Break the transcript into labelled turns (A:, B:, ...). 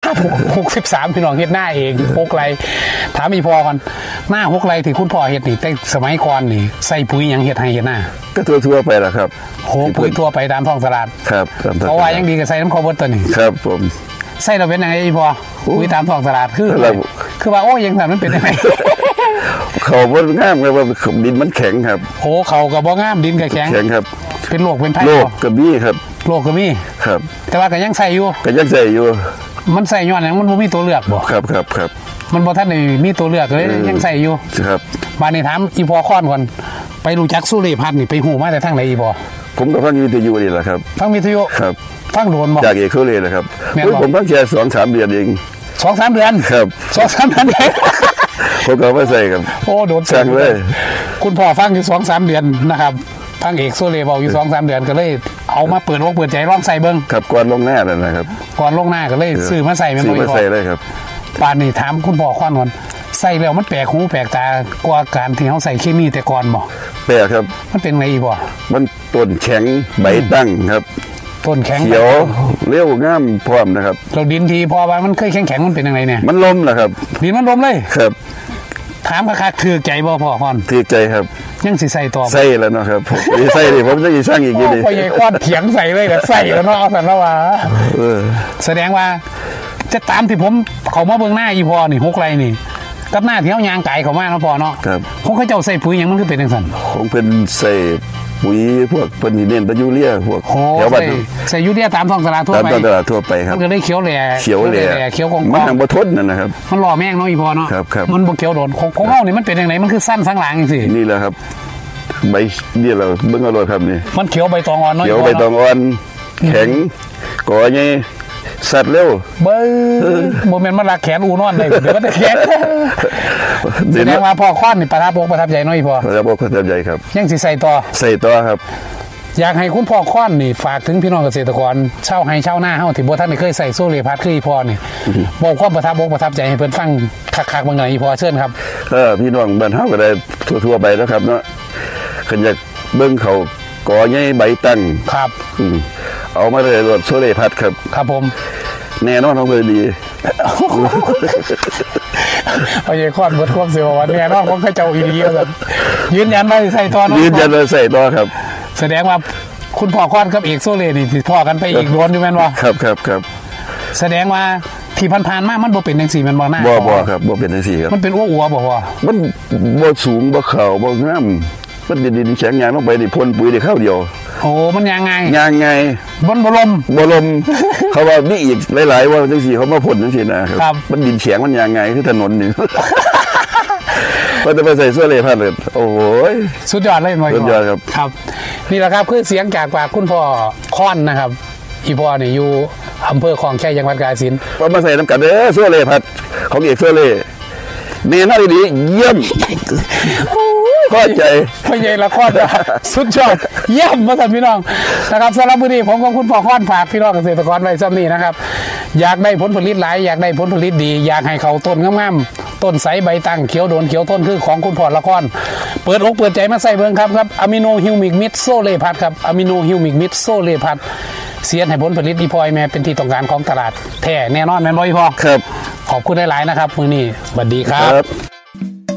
A: 63พี่น้องเฮ็ดหน้าเอง6 ไร่ถามอีพอก่อนหน้า6 ไร่ที่คุณพ่อเฮ็ดนี่แต่สมัยก่อนนี่ใส่ปุ๋ยหยังเฮ็ดให้เฮ็ดหน้า
B: ก็ทั่วไปล่ะครับ
A: โหปุ๋ยทั่วไปตามท้องตลาด
B: ครับ
A: เพราะว่ายังดีก็ใส่น้ำข้าวบดตัวนี้
B: ครับผม
A: ใส่เราเป็นยังไงอีพอปุ๋ยตามท้องตลาดคือว่าโอ้ยังแบบนั้นเป็นยังไง
B: เขาบ่งามครับว่าดินมันแข็งครับ
A: โอ้เขาก็บ่งามดินก็แข็ง
B: ครับ
A: เป็นโรคเป็นไผ่
B: โรคก็มีครับ
A: โรคก็มี
B: ครับ
A: แต่ว่าก็ยังใส่อยู่มันใส่ย้อนหยังมันบ่มีตัวเลือกบ่
B: ครับ
A: มันบ่ทันได้มีตัวเลือกเลยยังใส่อยู่
B: ครับ
A: มานี่ถามอีพอค้อนก่อนไปรู้จักสุริพัฒน์นี่ไปฮู้มาแต่ทางไหนอีพอ
B: ผมก็ฟังวิทยุนี่แหละครับ
A: ฟังวิทยุ
B: ครับ
A: ฟังโดนบ่
B: จากเอกโซเล่นะครับผมฟังแค่ 2-3 เดือนเอง
A: 2-3 เดือน
B: ครับ
A: 2-3 เดือน
B: ผมก็ไม่ใส่ครับ
A: โอ้โดน
B: สั่งเลย
A: คุณพ่อฟังอยู่ 2-3 เดือนนะครับฟังเอกโซเล่เว้าอยู่ 2-3 เดือนก็เลยเอามาเปิดอกเปิดใจลองใส่เบิ่ง
B: ครับก่อนลงหน้านั่นนะครับ
A: ก่อนลงหน้าก็เลยซื้อมาใส่แม่นบ่
B: ใส่เลยครับ
A: ป่านนี้ถามคุณพ่อค้อนก่อนใส่แล้วมันแปลกหูแปลกตากว่าการที่เฮาใส่เคมีแต่ก่อนบ่
B: แปลกครับ
A: มันเป็นไงอีบ่
B: มันต้นแข็งใบตั้งครับ
A: ต้นแข็ง
B: เขียวเรียวงามพร้อมนะครับ
A: เราดินทีพอว่ามันเคยแข็งมันเป็นยังไงเนี่ย
B: มันล้มเหรอครับ
A: ดินมันล้มเลย
B: ครับ
A: ถามคักๆถือใจบ่พ่อค้อน
B: ถือใจครับ
A: ยังสิใส่ต่อ
B: ใส่แล้วเนาะครับใส่ดิผมจะสร้างอีกทีนึง
A: พ่อใหญ่ค้อนเถียงใส่เลยก็ใส่แล้วเนาะเอาซั่นแล้วว่าแสดงว่าจะตามที่ผมเขามาเบิ่งหน้าอีพอนี่6 ไร่นี่กับหน้าที่เฮายางไก่เข้ามาเนาะพ่อเนาะ
B: ครับ
A: ของเขาเจ้าใส่ปุ๋ยหยังมันคือเป็นจังซั่น
B: ของเพิ่นใส่ปุ๋ยพวกเพิ่นเน้นยูเรียพวก
A: แถวบ้านใส่ยูเรียตามท้องตลาดทั่วไป
B: ตามท้องตลาดทั่วไปครับ
A: มันก็ได้เขียวแหล่เขียวของ
B: มันทางบ่ทนนั่นนะครับ
A: มันหล่อแม่งเนาะอีพอเนาะมันบ่เขียวโดนของเฮานี่มันเป็นจังได๋มันคือสั้นสังหลังจังซี่
B: นี่แหละครับใบนี่เราเบิ่งเอาเลยครับนี่
A: มันเขียวใบตองอ่อนเนาะ
B: เขียวใบตองอ่อนแข็งก่อใหญ่สัตว์เร็ว
A: เบ้อโมเมนต์มันรักแขนอูนอนได้เดี๋ยวก็จะแขนแสดงว่าพ่อค้อนนี่ประทับใจน้อยพอ
B: ประทับใจครับ
A: ยังสิใส่ต่อครับอยากให้คุณพ่อค้อนนี่ฝากถึงพี่น้องเกษตรกรชาวไร่ชาวนาเฮาที่บ่ทันได้เคยใส่โซเล่พัดคืออีพอนี่บอกความประทับใจให้เพิ่นฟังคักๆบางหน่อยอีพอเชิญครับ
B: พี่น้องบ้านเฮาก็ได้ทั่วไปแล้วครับเนาะคันอยากเบิ่งเขาก่อใหญ่ใบตั้ง
A: ครับ
B: เอามาเลยรถโซเล่พัดครับ
A: ผม
B: แน่นอนของเพิ่นดี
A: พ่อใหญ่ค้อนเบิดความเสียว่าแน่นอนของเขาเจ้าอีหลีว่ายืนยันว่าใส่ต่อเนาะ
B: ยืนยันว่าใส่ต่อครับ
A: แสดงว่าคุณพ่อค้อนกับเอกโซเล่นี่สิพ่อกันไปอีกโดนอยู่แม่นบ่
B: ครับ
A: แสดงว่าที่ผ่านๆมามันบ่เป็นจังซี่แม่นบ่หน้า
B: บ่ครับบ่เป็นจังซี่ครับ
A: มันเป็นอ้วบ่พ่อ
B: มันบ่สูงบ่เข้าบ่งามมันดินแข็งยางลงไปนี่พ่นปุ๋ยได้ข้าวเดียว
A: โอ้มันยางไงบนบลม
B: เขาว่ามีอีกหลายๆว่าจังซี่เขามาพ่นจังซี่นะครับมันดินแข็งมันยางไงคือถนนนี่ก็จะไปใส่เสื้อเลยพัดเลยโอ้โห
A: สุดยอดเลยหน่อย
B: สุดยอด
A: ครับนี่แหละครับคือเสียงจากปากคุณพ่อค้อนนะครับอีพ่อเนี่ยอยู่อำเภอคลองแค่จังหวัดกาฬสินธุ์
B: มาใส่น้ำกันเด้อเสื้อเลยพัดของเอกเสื้อเลยเมน่าดีเยี่ยมข้อใจ
A: พ่อใหญ่ละค้อนสุดยอดเยี่ยมมาสั่นพี่น้องนะครับสำหรับมื้อนี้ผมกับคุณพ่อค้อนฝากพี่น้องเกษตรกรไว้ซ้ำนี้นะครับอยากได้ผลผลิตหลายอยากได้ผลผลิตดีอยากให้เขาต้นงามๆต้นใสใบตั้งเขียวโดนเขียวต้นคือของคุณพ่อละค้อนเปิดอกเปิดใจมาใส่เบิ่งครับอะมิโนฮิวมิกมิดโซเล่พัดครับอะมิโนฮิวมิกมิดโซเล่พัดเสียนให้ผลผลิตอีพอยแม่เป็นที่ต้องการของตลาดแท้แน่นอนแม่นบ่อีพอ
B: ครับ
A: ขอบคุณหลายๆนะครับมื้อนี้สวัสดีครับ